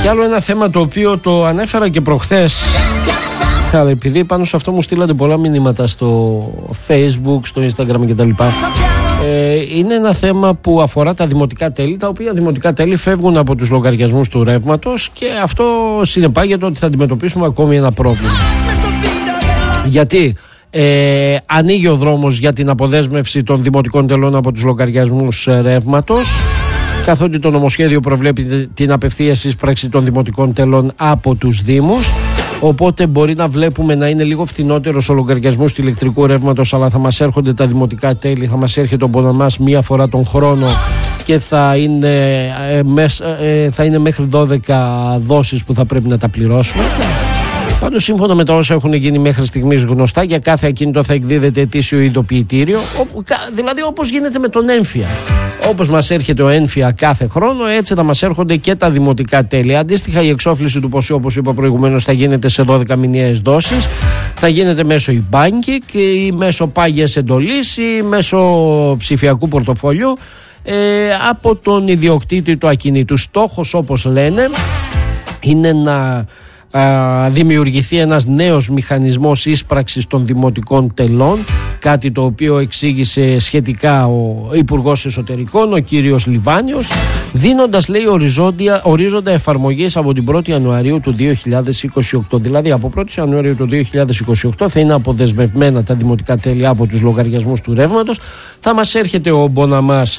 Και άλλο ένα θέμα το οποίο το ανέφερα και προχθές, επειδή πάνω σε αυτό μου στείλατε πολλά μηνύματα στο Facebook, στο Instagram κτλ. Είναι ένα θέμα που αφορά τα δημοτικά τέλη, τα οποία δημοτικά τέλη φεύγουν από τους λογαριασμούς του ρεύματος, και αυτό συνεπάγεται ότι θα αντιμετωπίσουμε ακόμη ένα πρόβλημα. Γιατί ανοίγει ο δρόμος για την αποδέσμευση των δημοτικών τελών από τους λογαριασμούς ρεύματος, καθότι το νομοσχέδιο προβλέπει την απευθείας εισπράξη των δημοτικών τελών από τους Δήμους. Οπότε μπορεί να βλέπουμε να είναι λίγο φθηνότερος ο λογαριασμός του ηλεκτρικού ρεύματος, αλλά θα μας έρχονται τα δημοτικά τέλη, θα μας έρχεται ο μποναμάς μία φορά τον χρόνο και θα είναι μέχρι 12 δόσεις που θα πρέπει να τα πληρώσουμε. Πάντως, σύμφωνα με τα όσα έχουν γίνει μέχρι στιγμής γνωστά, για κάθε ακίνητο θα εκδίδεται ετήσιο ειδοποιητήριο, δηλαδή όπως γίνεται με τον έμφυα. Όπως μας έρχεται ο έμφυα κάθε χρόνο, έτσι θα μας έρχονται και τα δημοτικά τέλη. Αντίστοιχα, η εξόφληση του ποσού, όπως είπα προηγουμένως, θα γίνεται σε 12 μηνιαίες δόσεις. Θα γίνεται μέσω e-banking ή μέσω πάγιας εντολής ή μέσω ψηφιακού πορτοφολιού από τον ιδιοκτήτη του ακινήτου. Στόχος, όπως λένε, είναι να δημιουργηθεί ένας νέος μηχανισμός ίσπραξης των δημοτικών τελών, κάτι το οποίο εξήγησε σχετικά ο Υπουργός Εσωτερικών, ο κύριος Λιβάνιος, δίνοντας, λέει, ορίζοντα εφαρμογής από την 1η Ιανουαρίου του 2028. Δηλαδή από 1η Ιανουαρίου του 2028 θα είναι αποδεσμευμένα τα δημοτικά τέλη από τους λογαριασμούς του ρεύματος. Θα μας έρχεται ο μποναμάς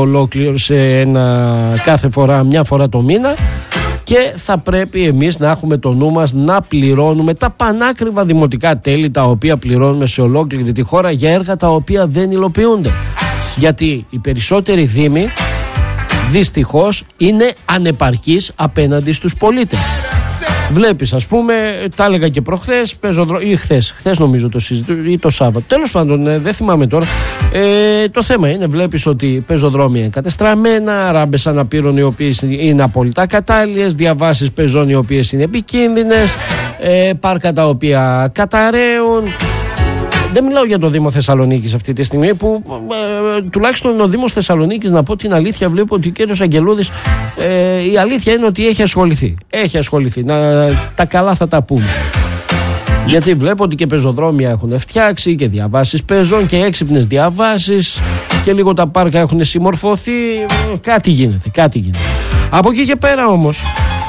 κάθε φορά, μια φορά το μήνα, και θα πρέπει εμείς να έχουμε το νου μας να πληρώνουμε τα πανάκριβα δημοτικά τέλη, τα οποία πληρώνουμε σε ολόκληρη τη χώρα για έργα τα οποία δεν υλοποιούνται. Γιατί οι περισσότεροι δήμοι δυστυχώς είναι ανεπαρκείς απέναντι στους πολίτες. Βλέπεις, ας πούμε, τα έλεγα και προχθές, ή χθες νομίζω το συζητούσα, ή το Σάββατο. Τέλος πάντων, δεν θυμάμαι τώρα. Το θέμα είναι, βλέπεις ότι πεζοδρόμια είναι κατεστραμμένα, ράμπες αναπήρων οι οποίες είναι απόλυτα κατάλληλες, διαβάσεις πεζών οι οποίες είναι επικίνδυνες, πάρκα τα οποία καταραίουν. Δεν μιλάω για το Δήμο Θεσσαλονίκης αυτή τη στιγμή, που τουλάχιστον ο Δήμος Θεσσαλονίκης, να πω την αλήθεια, βλέπω ότι ο κύριος Αγγελούδης, η αλήθεια είναι ότι έχει ασχοληθεί. Τα καλά θα τα πούμε. Γιατί βλέπω ότι και πεζοδρόμια έχουν φτιάξει και διαβάσεις πεζών και έξυπνες διαβάσεις, και λίγο τα πάρκα έχουν συμμορφωθεί. Κάτι γίνεται. Από εκεί και πέρα όμως,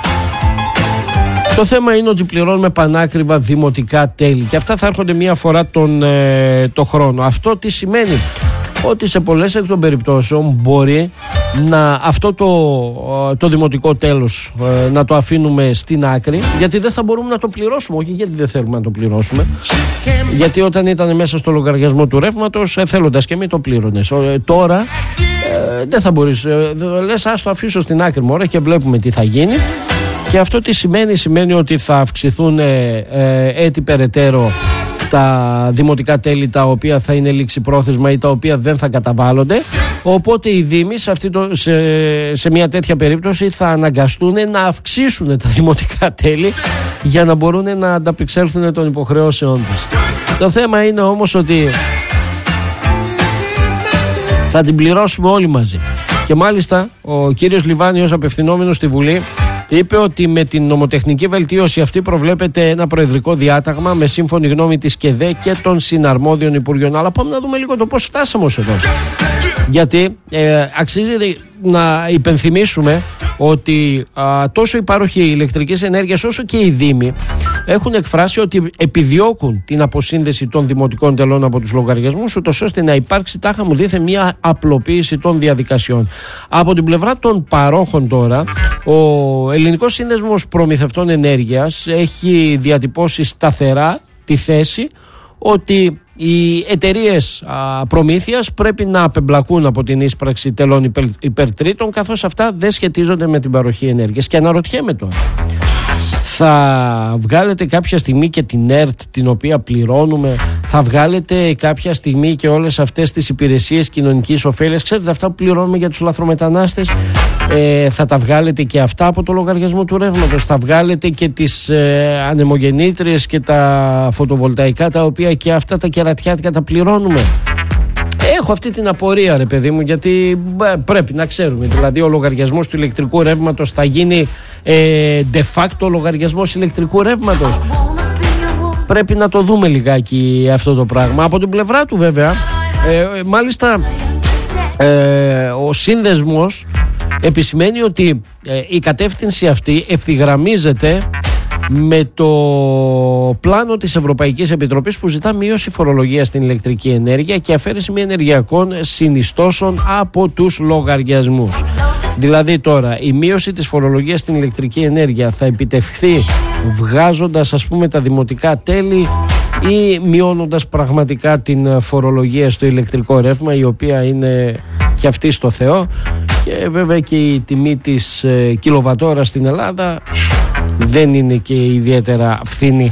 το θέμα είναι ότι πληρώνουμε πανάκριβα δημοτικά τέλη, και αυτά θα έρχονται μία φορά το χρόνο. Αυτό τι σημαίνει? Ότι σε πολλές εκ των περιπτώσεων μπορεί αυτό το δημοτικό τέλος να το αφήνουμε στην άκρη, γιατί δεν θα μπορούμε να το πληρώσουμε. Όχι γιατί δεν θέλουμε να το πληρώσουμε, γιατί όταν ήταν μέσα στο λογαριασμό του ρεύματος, θέλοντας και μην το πλήρωνες. Τώρα δεν θα μπορείς, λες ας το αφήσω στην άκρη μου, και βλέπουμε τι θα γίνει. Και αυτό τι σημαίνει? Σημαίνει ότι θα αυξηθούν έτη περαιτέρω τα δημοτικά τέλη, τα οποία θα είναι ληξιπρόθεσμα ή τα οποία δεν θα καταβάλλονται. Οπότε οι Δήμοι σε μια τέτοια περίπτωση θα αναγκαστούν να αυξήσουν τα δημοτικά τέλη για να μπορούν να ανταπεξέλθουν των υποχρεώσεών τους. Το θέμα είναι όμως ότι θα την πληρώσουμε όλοι μαζί. Και μάλιστα ο κύριος Λιβάνιος, απευθυνόμενος στη Βουλή, είπε ότι με την νομοτεχνική βελτίωση αυτή προβλέπεται ένα προεδρικό διάταγμα με σύμφωνη γνώμη της ΚΕΔΕ και των συναρμόδιων υπουργείων. Αλλά πάμε να δούμε λίγο το πώς φτάσαμε ως εδώ. Γιατί αξίζει να υπενθυμίσουμε ότι τόσο οι πάροχοι ηλεκτρικής ενέργειας όσο και οι Δήμοι έχουν εκφράσει ότι επιδιώκουν την αποσύνδεση των δημοτικών τελών από τους λογαριασμούς, ούτως ώστε να υπάρξει, τάχα μου δίθε, μια απλοποίηση των διαδικασιών. Από την πλευρά των παρόχων τώρα, ο Ελληνικός Σύνδεσμος Προμηθευτών Ενέργειας έχει διατυπώσει σταθερά τη θέση ότι οι εταιρείες προμήθειας πρέπει να απεμπλακούν από την ίσπραξη τελών υπερτρίτων, καθώς αυτά δεν σχετίζονται με την παροχή ενέργειας. Και αναρωτιέμαι τώρα, θα βγάλετε κάποια στιγμή και την ΕΡΤ, την οποία πληρώνουμε? Θα βγάλετε κάποια στιγμή και όλες αυτές τις υπηρεσίες κοινωνικής ωφέλειας? Ξέρετε, αυτά που πληρώνουμε για τους λαθρομετανάστες, θα τα βγάλετε και αυτά από το λογαριασμό του ρεύματος? Θα βγάλετε και τις ανεμογεννήτριες και τα φωτοβολταϊκά, τα οποία και αυτά τα κερατιάτικα τα πληρώνουμε? Έχω αυτή την απορία, ρε παιδί μου, γιατί πρέπει να ξέρουμε. Δηλαδή ο λογαριασμός του ηλεκτρικού ρεύματος θα γίνει de facto λογαριασμός ηλεκτρικού ρεύματος. Πρέπει να το δούμε λιγάκι αυτό το πράγμα. Από την πλευρά του βέβαια, μάλιστα ο σύνδεσμος επισημαίνει ότι η κατεύθυνση αυτή ευθυγραμμίζεται με το πλάνο της Ευρωπαϊκής Επιτροπής που ζητά μείωση φορολογίας στην ηλεκτρική ενέργεια και αφαίρεση μη ενεργειακών συνιστώσεων από τους λογαριασμούς. Δηλαδή τώρα η μείωση της φορολογίας στην ηλεκτρική ενέργεια θα επιτευχθεί βγάζοντας ας πούμε τα δημοτικά τέλη ή μειώνοντας πραγματικά την φορολογία στο ηλεκτρικό ρεύμα, η οποία είναι και αυτή στο Θεό, και βέβαια και η τιμή της κιλοβατόρας στην Ελλάδα δεν είναι και ιδιαίτερα φθηνή.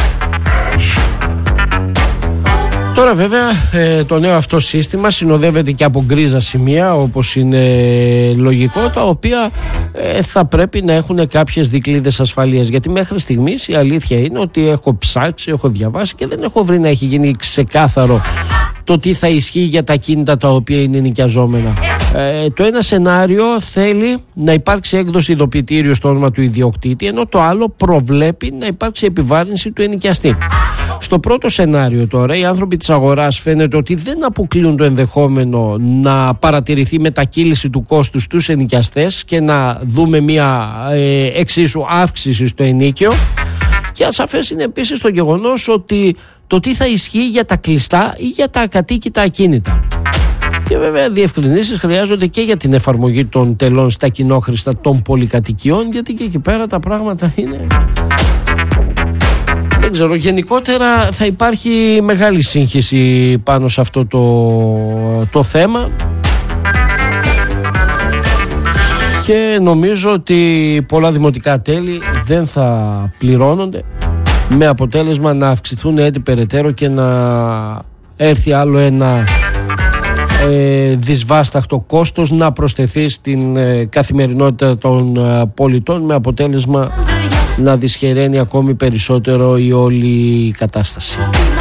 Τώρα βέβαια το νέο αυτό σύστημα συνοδεύεται και από γκρίζα σημεία, όπως είναι λογικό, τα οποία θα πρέπει να έχουν κάποιες δικλείδες ασφαλείας, γιατί μέχρι στιγμής η αλήθεια είναι ότι έχω ψάξει, έχω διαβάσει και δεν έχω βρει να έχει γίνει ξεκάθαρο το τι θα ισχύει για τα κίνητα τα οποία είναι νοικιαζόμενα. Το ένα σενάριο θέλει να υπάρξει έκδοση ειδοποιητήριου στο όνομα του ιδιοκτήτη, ενώ το άλλο προβλέπει να υπάρξει επιβάρυνση του ενοικιαστή. Στο πρώτο σενάριο τώρα, οι άνθρωποι της αγοράς φαίνεται ότι δεν αποκλείουν το ενδεχόμενο να παρατηρηθεί μετακύληση του κόστους στους ενοικιαστές και να δούμε μια εξίσου αύξηση στο ενοίκιο. Και ασαφές είναι επίσης το γεγονός ότι το τι θα ισχύει για τα κλειστά ή για τα ακατοίκητα ακίνητα. Και βέβαια διευκρινήσεις χρειάζονται και για την εφαρμογή των τελών στα κοινόχρηστα των πολυκατοικιών, γιατί και εκεί πέρα τα πράγματα είναι... Δεν ξέρω, γενικότερα θα υπάρχει μεγάλη σύγχυση πάνω σε αυτό το θέμα και νομίζω ότι πολλά δημοτικά τέλη δεν θα πληρώνονται, με αποτέλεσμα να αυξηθούν έτσι περαιτέρω και να έρθει άλλο ένα δυσβάσταχτο κόστος να προσθεθεί στην καθημερινότητα των πολιτών, με αποτέλεσμα να δυσχεραίνει ακόμη περισσότερο η όλη κατάσταση.